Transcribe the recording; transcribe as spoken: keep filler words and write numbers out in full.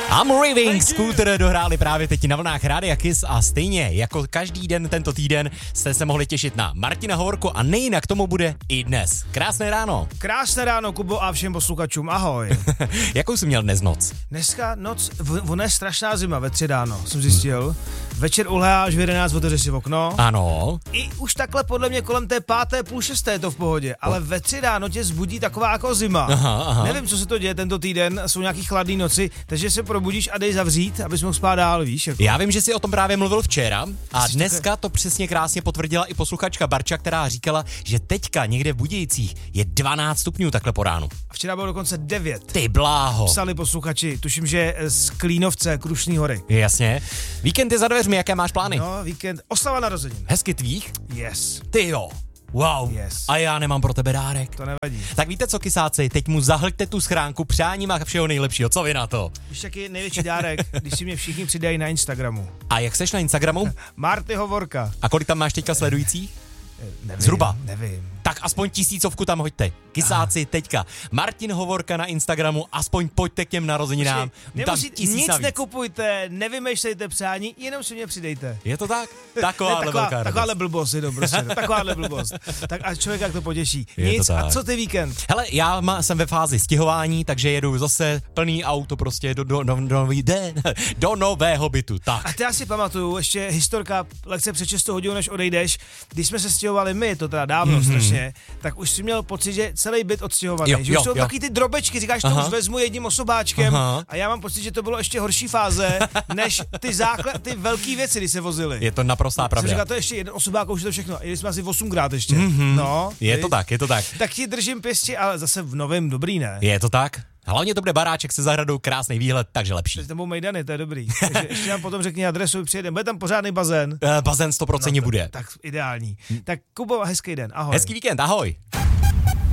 I'm Raving Scooter dohráli právě teď na vlnách Rádia Kiss a stejně jako každý den tento týden jste se mohli těšit na Martina Hovorku a nejinak tomu bude i dnes. Krásné ráno. Krásné ráno, Kubo, a všem posluchačům, ahoj. Jakou jsi měl dnes noc? Dneska noc, v, ona je strašná zima ve tři ráno, jsem zjistil. Večer ulehá, až v jedenáct otevře si okno. Ano. I už takhle podle mě kolem té páté, půl šesté je to v pohodě, ale ve tři ráno tě zbudí taková jako zima. Aha, aha. Nevím, co se to děje tento týden, jsou nějaký chladné noci, takže se probudíš a dej zavřít, abys mohl spát dál, víš. Jako. Já vím, že jsi o tom právě mluvil včera a Jsi dneska také... to přesně krásně potvrdila i posluchačka Barča, která říkala, že teďka někde v Budějcích je dvanáct stupňů takhle po ránu. A včera bylo dokonce devět. Ty bláho. Psali posluchači, tuším, že z Klínovce, Krušný hory. Jasně. Víkend je za dveřmi, jaké máš plány? No, víkend, oslava narozenin. Hezky tvých? Yes. Ty jo. Wow. Yes. A já nemám pro tebe dárek. To nevadí. Tak víte co, kysáci, teď mu zahlťte tu schránku přáním a všeho nejlepšího. Co vy na to? Víš, jaký je největší dárek, když si mě všichni přidají na Instagramu. A jak seš na Instagramu? Marty Hovorka. A kolik tam máš teďka sledujících? Nevím, Zhruba. Nevím. Tak aspoň tisícovku tam hoďte. Kysáci, teďka. Martin Hovorka na Instagramu, aspoň pojďte k těm narozeninám. Nemusí, tisíc nic navíc. nekupujte, nevymýšlejte přání, jenom si mě přidejte. Je to tak? Taková ne, taková, velká takováhle blbost, jenom prostě, no, takováhle blbost. Tak a člověk jak to potěší. Je Nic, to tak. a co ty víkend? Hele, já má, jsem ve fázi stěhování, takže jedu zase plný auto prostě do, do, do, do, do, do nového bytu. Tak. A ty já si pamatuju, ještě historka, lekce před šest hodin, než odejdeš, když jsme se stěhovali my, to teda dávno mm-hmm. strašně, tak už si měl pocit, že celý byt odstěhovaný. Jo, že jo, už jsou jo. taky ty drobečky, říkáš, to Aha. už vezmu jedním osobáčkem. Aha. A já mám pocit, že to bylo ještě horší fáze, než ty základ, ty velký věci, když se vozily. Je to naprostá Jsem pravda. říkal, to je ještě jeden osobák, už je to všechno. Jeli jsme asi osmkrát ještě. Mm-hmm. No, Je víš? to tak, je to tak. Tak ti držím pěstí, ale zase v novém dobrý, ne? Je to tak. Hlavně to bude baráček se zahradou, krásný výhled, takže lepší. Teď tam budou mejdany, to je dobrý. Takže ještě nám potom řekni adresu, přijedeme. Bude tam pořádný bazén. Uh, bazén sto procent No, bude. Tak ideální. Tak Kubo, hezký den, ahoj. Hezký víkend, ahoj.